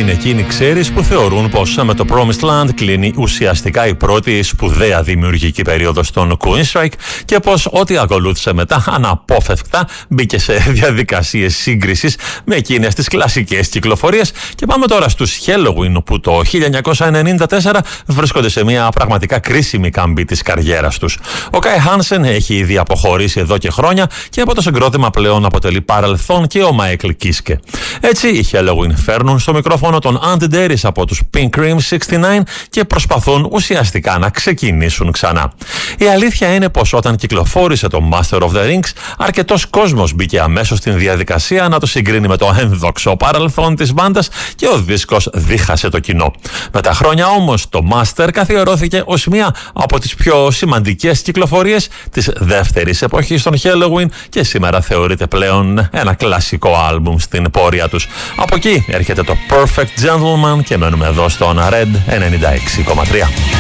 είναι εκείνοι, ξέρεις, που θεωρούν πως με το Promised Land κλείνει ουσιαστικά η πρώτη σπουδαία δημιουργική περίοδος των Queenstrike και πως ό,τι ακολούθησε μετά αναπόφευκτα μπήκε σε διαδικασίες σύγκρισης με εκείνες τις κλασικές κυκλοφορίες. Και πάμε τώρα στους Helloween, που το 1994 βρίσκονται σε μια πραγματικά κρίσιμη καμπή της καριέρας τους. Ο Kai Hansen έχει ήδη αποχωρήσει εδώ και χρόνια και από το συγκρότημα πλέον αποτελεί παρελθόν και ο Michael Kiske. Έτσι, οι Helloween φέρνουν στο μικρόφωνο τον Andy Daris από τους Pink Cream 69 και προσπαθούν ουσιαστικά να ξεκινήσουν ξανά. Η αλήθεια είναι πως όταν κυκλοφόρησε το Master of the Rings, αρκετός κόσμος μπήκε αμέσως στην διαδικασία να το συγκρίνει με το ένδοξο παρελθόν της μπάντας και ο δίσκος δίχασε το κοινό. Με τα χρόνια όμως το Master καθιερώθηκε ως μία από τις πιο σημαντικές κυκλοφορίες της δεύτερης εποχής των Helloween και σήμερα θεωρείται πλέον ένα κλασικό άλμπουμ στην πορεία τους. Από εκεί έρχεται το Perfect Gentleman και μένουμε εδώ στον Red 96,3.